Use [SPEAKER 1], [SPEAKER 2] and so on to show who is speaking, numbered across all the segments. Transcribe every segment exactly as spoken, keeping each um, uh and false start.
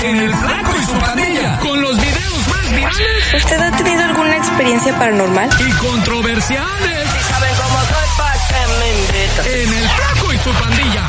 [SPEAKER 1] en El Flaco y su Pandilla, con los videos más virales.
[SPEAKER 2] ¿Usted ha tenido alguna experiencia paranormal?
[SPEAKER 1] Y controversiales.
[SPEAKER 3] Si saben cómo soy, pa' que me invitan.
[SPEAKER 1] En El Flaco y su Pandilla.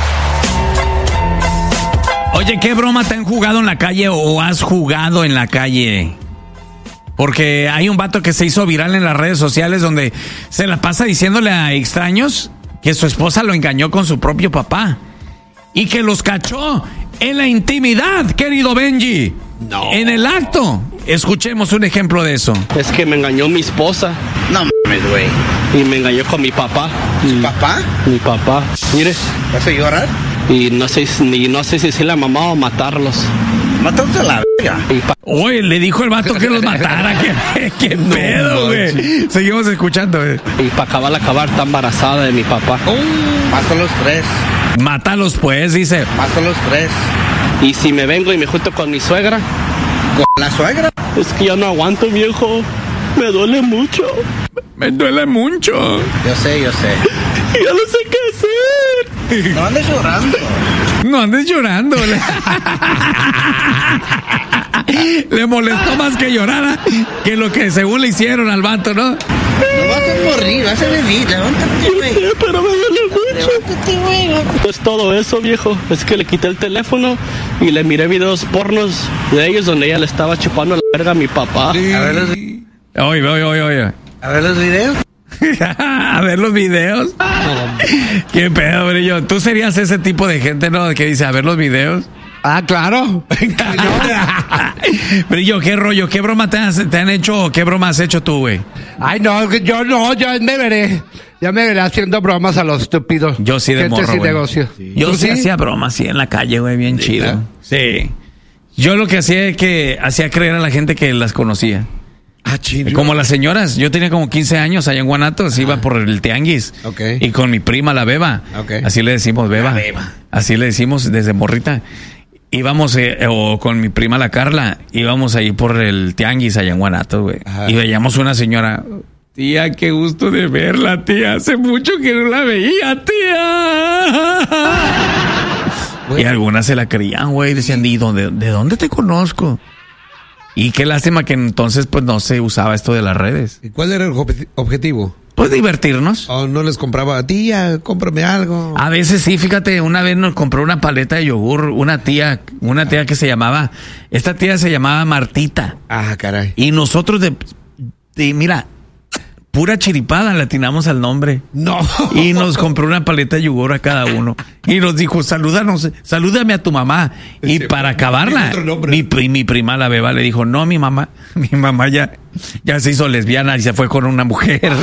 [SPEAKER 4] Oye, ¿qué broma te han jugado en la calle o has jugado en la calle? Porque hay un vato que se hizo viral en las redes sociales donde se la pasa diciéndole a extraños que su esposa lo engañó con su propio papá y que los cachó en la intimidad, querido Benji.
[SPEAKER 5] No.
[SPEAKER 4] En el acto. Escuchemos un ejemplo de eso.
[SPEAKER 6] Es que me engañó mi esposa.
[SPEAKER 5] No mames, güey.
[SPEAKER 6] Y me engañó con mi papá.
[SPEAKER 5] ¿Tu papá?
[SPEAKER 6] Mi papá. Mire.
[SPEAKER 5] ¿Vas a llorar?
[SPEAKER 6] Y no sé, ni no sé si se la mamá o matarlos.
[SPEAKER 5] Mátalos a la verga.
[SPEAKER 6] Pa-
[SPEAKER 4] Oye, le dijo el vato que los matara. ¿Qué, qué
[SPEAKER 5] No,
[SPEAKER 4] pedo, güey?
[SPEAKER 5] manches.
[SPEAKER 4] Seguimos escuchando, güey.
[SPEAKER 6] y para acabar, acabar, está embarazada de mi papá.
[SPEAKER 5] Mátalos tres.
[SPEAKER 4] Mátalos, pues, dice.
[SPEAKER 5] Mátalos tres.
[SPEAKER 6] Y si me vengo y me junto con mi suegra,
[SPEAKER 5] ¿Con la suegra?
[SPEAKER 6] es que ya no aguanto, viejo. Me duele mucho.
[SPEAKER 4] Me duele mucho.
[SPEAKER 5] Yo sé, yo sé.
[SPEAKER 6] Y ya no sé qué hacer.
[SPEAKER 5] No andes llorando.
[SPEAKER 4] No andes llorando. Le, le molestó más que llorara que lo que según le hicieron al vato, ¿no?
[SPEAKER 5] No vas a morir, vas a vivir. Levántate, güey.
[SPEAKER 6] Sí, pero me duele mucho.
[SPEAKER 5] Levántate, güey.
[SPEAKER 6] No es todo eso, viejo. Es que le quité el teléfono y le miré videos pornos de ellos donde ella le estaba chupando la verga a mi papá.
[SPEAKER 5] A ver los,
[SPEAKER 4] Oye, oye, oye, oye.
[SPEAKER 5] a ver los videos.
[SPEAKER 4] A ver los videos. Qué pedo, brillo. Tú serías ese tipo de gente, ¿no? Que dice, a ver los videos.
[SPEAKER 7] Ah, claro.
[SPEAKER 4] Brillo, ¿qué rollo? ¿Qué broma te, has- te han hecho? ¿Qué broma has hecho tú, güey?
[SPEAKER 7] Ay, no, yo no, ya me veré. Ya me veré haciendo bromas a los estúpidos.
[SPEAKER 4] Yo sí de
[SPEAKER 7] Gente
[SPEAKER 4] morro,
[SPEAKER 7] sin
[SPEAKER 4] güey.
[SPEAKER 7] negocio.
[SPEAKER 4] Yo
[SPEAKER 7] ¿Tú
[SPEAKER 4] sí hacía bromas, sí, en la calle, güey, bien chido. Sí. Yo lo que hacía es que hacía creer a la gente que las conocía.
[SPEAKER 5] Ah, chido.
[SPEAKER 4] Como las señoras, yo tenía como quince años allá en Guanatos, iba por el tianguis.
[SPEAKER 5] Ok.
[SPEAKER 4] Y con mi prima, la Beba.
[SPEAKER 5] Ok.
[SPEAKER 4] Así le decimos, Beba.
[SPEAKER 5] La Beba.
[SPEAKER 4] Así le decimos desde morrita. Íbamos, eh, o con mi prima, la Carla, íbamos ahí por el tianguis allá en Guanatos, güey.
[SPEAKER 5] Ajá.
[SPEAKER 4] Y veíamos una señora. Tía, qué gusto de verla, tía. Hace mucho que no la veía, tía. Y algunas se la creían, güey. Decían, ¿y dónde, de dónde te conozco? Y qué lástima que entonces pues no se usaba esto de las redes.
[SPEAKER 8] ¿Y cuál era el obje- objetivo?
[SPEAKER 4] Pues divertirnos.
[SPEAKER 8] ¿O no les compraba, tía, cómprame algo?
[SPEAKER 4] A veces sí, fíjate, una vez nos compró una paleta de yogur, una tía, una tía que se llamaba, esta tía se llamaba Martita.
[SPEAKER 8] Ah, caray.
[SPEAKER 4] Y nosotros de, de mira, pura chiripada le atinamos al nombre.
[SPEAKER 8] No.
[SPEAKER 4] Y nos compró una paleta de yogur a cada uno. Y nos dijo, salúdanos, salúdame a tu mamá. Y
[SPEAKER 8] Sí,
[SPEAKER 4] para acabarla,
[SPEAKER 8] otro nombre.
[SPEAKER 4] mi, pri- mi prima la Beba le dijo, no, mi mamá, mi mamá ya, ya se hizo lesbiana y se fue con una mujer.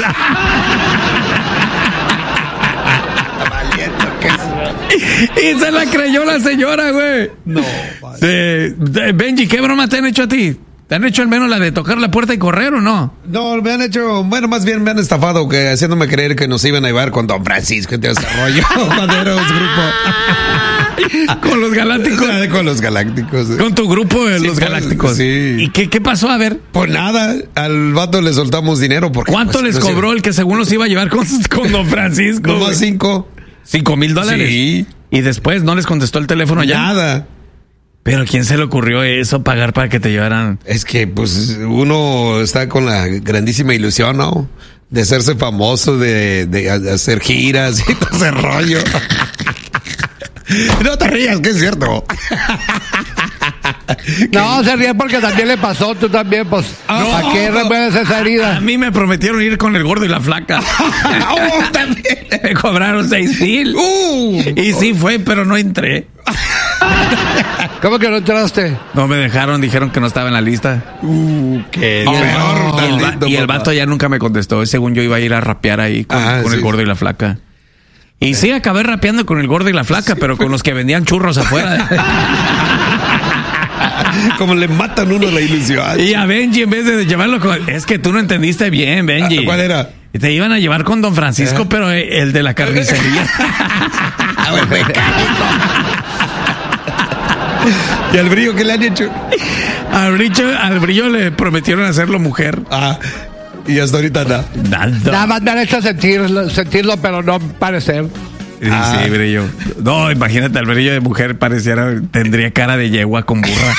[SPEAKER 4] Y se la creyó la señora, güey.
[SPEAKER 8] No.
[SPEAKER 4] Sí. De- Benji, ¿qué broma te han hecho a ti? ¿Te han hecho al menos la de tocar la puerta y correr o no?
[SPEAKER 8] No, me han hecho, bueno, más bien me han estafado, que haciéndome creer que nos iban a llevar con Don Francisco y todo ese rollo cuando éramos grupo.
[SPEAKER 4] Con los galácticos.
[SPEAKER 8] Con los galácticos.
[SPEAKER 4] Con tu grupo de
[SPEAKER 8] Sí,
[SPEAKER 4] los
[SPEAKER 8] pues,
[SPEAKER 4] galácticos.
[SPEAKER 8] sí.
[SPEAKER 4] ¿Y qué, qué pasó? A ver.
[SPEAKER 8] Pues nada, al vato le soltamos dinero porque...
[SPEAKER 4] ¿Cuánto
[SPEAKER 8] pues,
[SPEAKER 4] les
[SPEAKER 8] no sé,
[SPEAKER 4] cobró el que según los iba a llevar con, con Don Francisco?
[SPEAKER 8] Nomás
[SPEAKER 4] güey?
[SPEAKER 8] cinco.
[SPEAKER 4] Cinco mil dólares.
[SPEAKER 8] Sí.
[SPEAKER 4] Y después no les contestó el teléfono ya.
[SPEAKER 8] Nada.
[SPEAKER 4] Pero ¿quién se le ocurrió eso, pagar para que te llevaran?
[SPEAKER 8] Es que, pues, uno está con la grandísima ilusión, ¿no? De hacerse famoso, de, de hacer giras y todo ese rollo. No te rías, que es cierto.
[SPEAKER 7] No, se ríe porque también le pasó, tú también, pues.
[SPEAKER 4] No.
[SPEAKER 7] ¿A qué remueves esa
[SPEAKER 4] A
[SPEAKER 7] herida?
[SPEAKER 4] mí me prometieron ir con el gordo y la flaca.
[SPEAKER 8] Oh, también.
[SPEAKER 4] Me cobraron seis mil.
[SPEAKER 8] Uh.
[SPEAKER 4] Y sí fue, pero no entré.
[SPEAKER 7] ¿Cómo que no entraste?
[SPEAKER 4] No me dejaron, dijeron que no estaba en la lista.
[SPEAKER 8] Uh, qué
[SPEAKER 4] Y el,
[SPEAKER 8] peor,
[SPEAKER 4] y el va-
[SPEAKER 8] tantito,
[SPEAKER 4] y el
[SPEAKER 8] papá.
[SPEAKER 4] vato ya nunca me contestó. Según yo iba a ir a rapear ahí con,
[SPEAKER 8] Ah,
[SPEAKER 4] con el
[SPEAKER 8] sí.
[SPEAKER 4] gordo y la flaca. Y sí, acabé rapeando con el gordo y la flaca, pero con los que vendían churros afuera.
[SPEAKER 8] Como le matan uno la ilusión.
[SPEAKER 4] Y a Benji, en vez de llevarlo con... Es que tú no entendiste bien, Benji.
[SPEAKER 8] Ah, ¿cuál era?
[SPEAKER 4] Te iban a llevar con Don Francisco,
[SPEAKER 8] Ajá.
[SPEAKER 4] pero el de la carnicería.
[SPEAKER 8] Ah, el mecánico. ¿Y al brillo qué le han hecho?
[SPEAKER 4] Al brillo, al brillo le prometieron hacerlo mujer.
[SPEAKER 8] Ah, y hasta ahorita nada.
[SPEAKER 4] Nada.
[SPEAKER 7] Nada más me han hecho sentir, sentirlo, pero no parecer.
[SPEAKER 4] Sí, ah. sí, Brillo. No, imagínate, el Brillo de mujer pareciera, tendría cara de yegua con burra.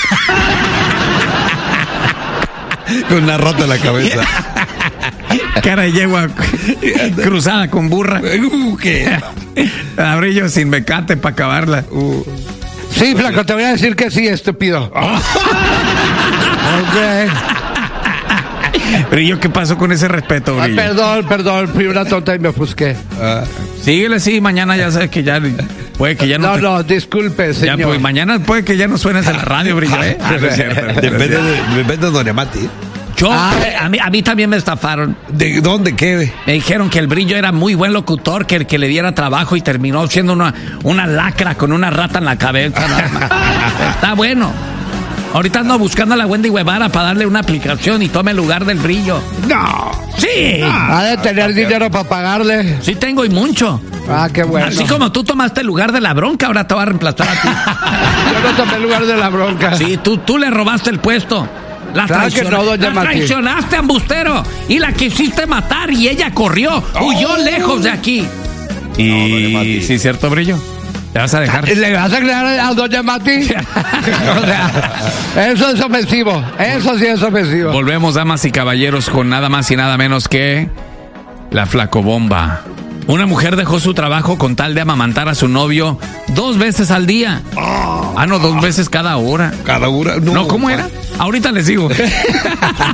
[SPEAKER 8] Con una rota en la cabeza.
[SPEAKER 4] Cara de yegua cruzada con burra.
[SPEAKER 8] Uh, ¿Qué?
[SPEAKER 4] A Brillo sin mecate para acabarla.
[SPEAKER 7] Uh. Sí, flaco, te voy a decir que sí, estúpido. Oh. Okay.
[SPEAKER 4] Brillo, ¿qué pasó con ese respeto, Brillo?
[SPEAKER 7] Ah, perdón, perdón, fui una tonta y me ofusqué.
[SPEAKER 8] Ah.
[SPEAKER 4] Síguele, sí, mañana ya sabes que ya puede que ya no.
[SPEAKER 7] No,
[SPEAKER 4] te...
[SPEAKER 7] no, disculpe, señor.
[SPEAKER 4] Ya, pues, mañana puede que ya no suenes en la radio, Brillo, ¿eh? Ah, no es cierto, no es
[SPEAKER 8] Depende,
[SPEAKER 4] cierto.
[SPEAKER 8] de, depende de Doña Mati.
[SPEAKER 4] Yo, ah, a, mí, a mí también me estafaron.
[SPEAKER 8] ¿De dónde? ¿Qué?
[SPEAKER 4] Me dijeron que el Brillo era muy buen locutor, que, que le diera trabajo y terminó siendo una, una lacra con una rata en la cabeza. Está bueno. Ahorita ando buscando a la Wendy Guevara para darle una aplicación y tome el lugar del Brillo.
[SPEAKER 7] No.
[SPEAKER 4] Sí.
[SPEAKER 7] No. Ha de tener dinero para pagarle.
[SPEAKER 4] Sí tengo y mucho.
[SPEAKER 7] Ah, qué bueno.
[SPEAKER 4] Así como tú tomaste el lugar de la bronca, ahora te va a reemplazar a ti.
[SPEAKER 7] Yo no tomé el lugar de la bronca.
[SPEAKER 4] Sí, tú, tú le robaste el puesto. La,
[SPEAKER 7] claro que no, doña
[SPEAKER 4] la
[SPEAKER 7] Mati.
[SPEAKER 4] traicionaste, embustero. Y la quisiste matar y ella corrió. Oh. Huyó lejos de aquí. Y no, sí, cierto, Brillo. ¿Te vas a dejar?
[SPEAKER 7] ¿Le vas a creer a doña Mati? O sea, eso es ofensivo. Eso sí es ofensivo.
[SPEAKER 4] Volvemos, damas y caballeros, con nada más y nada menos que la flacobomba. Una mujer dejó su trabajo con tal de amamantar a su novio dos veces al día. Ah, no, dos veces cada hora.
[SPEAKER 8] Cada hora.
[SPEAKER 4] No, no ¿cómo era? Ahorita les digo.